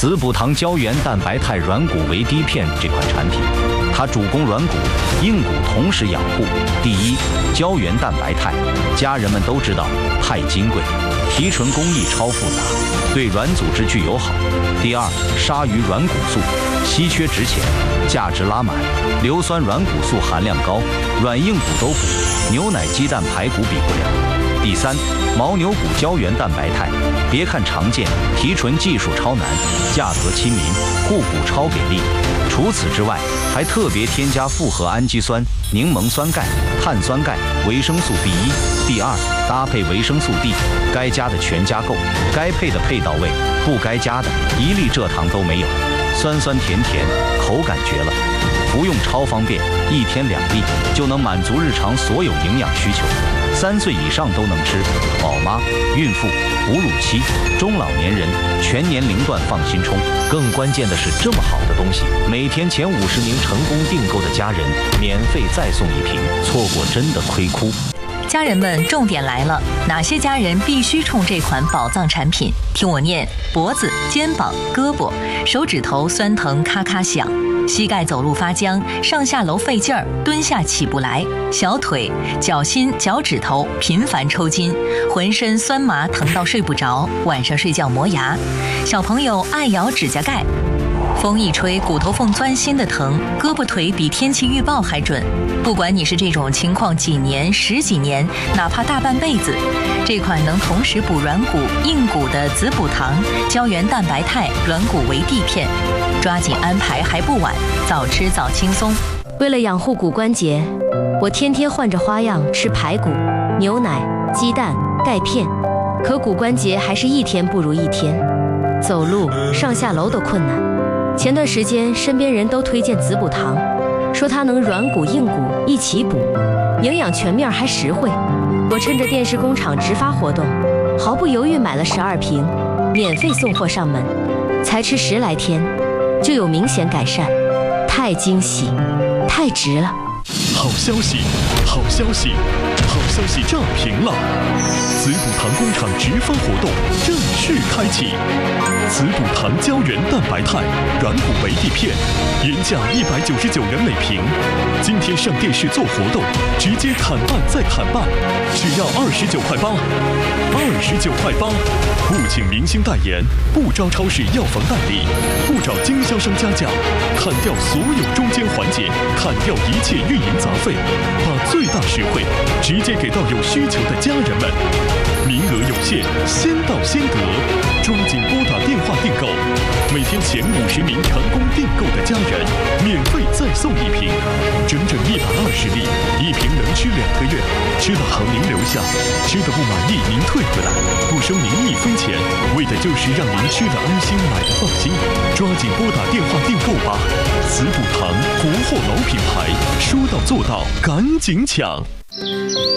子补堂胶原蛋白肽软骨维 D 片这款产品，它主攻软骨、硬骨同时养护。第一，胶原蛋白肽，家人们都知道钛金贵，提纯工艺超复杂，对软组织具友好。第二，鲨鱼软骨素，稀缺值钱，价值拉满，硫酸软骨素含量高，软硬骨都补，牛奶、鸡蛋、排骨比不了。第三，牦牛骨胶原蛋白肽，别看常见，提纯技术超难，价格亲民，护骨超给力。除此之外，还特别添加复合氨基酸、柠檬酸钙、碳酸钙、维生素 B1、B2，搭配维生素 D， 该加的全加够，该配的配到位，不该加的一粒蔗糖都没有，酸酸甜甜，口感绝了。服用超方便，1天2粒就能满足日常所有营养需求。3岁以上都能吃，宝妈、孕妇、哺乳期、中老年人全年龄段放心冲。更关键的是，这么好的东西，每天前50名成功订购的家人免费再送1瓶，错过真的亏哭。 家人们，重点来了，哪些家人必须冲这款宝藏产品？听我念：脖子、肩膀、胳膊、手指头酸疼咔咔响，膝盖走路发僵，上下楼费劲儿，蹲下起不来，小腿、脚心、脚趾头频繁抽筋，浑身酸麻疼到睡不着，晚上睡觉磨牙，小朋友爱咬指甲盖，风一吹骨头缝钻心的疼，胳膊腿比天气预报还准。不管你是这种情况几年、10几年，哪怕大半辈子，这款能同时补软骨、硬骨的子补堂胶原蛋白肽软骨维 D 片，抓紧安排还不晚，早吃早轻松。 为了养护骨关节，我天天换着花样吃排骨、牛奶、鸡蛋、钙片，可骨关节还是一天不如一天，走路、上下楼都困难。前段时间身边人都推荐子补堂，说它能软骨硬骨一起补，营养全面还实惠。我趁着电视工厂直发活动，毫不犹豫买了12瓶，免费送货上门，才吃10来天就有明显改善，太惊喜，太值了！ 好消息，好消息，好消息炸屏了！子补堂工厂直发活动正式开启，子补堂胶原蛋白肽软骨维 D 片，原价199元每瓶，今天上电视做活动，直接砍半再砍半，只要29.8块，29.8块，不请明星代言，不招超市药房代理，不找经销商加价，砍掉所有中间环节，砍掉一切运营杂费，把最大实惠直接给到有需求的家人们。名额有限，先到先得，抓紧拨打电话订购。每天前50名成功订购的家人，免费再送1瓶，整整120粒，1瓶能吃2个月。吃了好您留下，吃的不满意您退回来，不收您1分钱，为的就是让您吃的安心，买的放心。抓紧拨打电话订购吧！子补堂国货老品牌，说到做到，赶紧抢！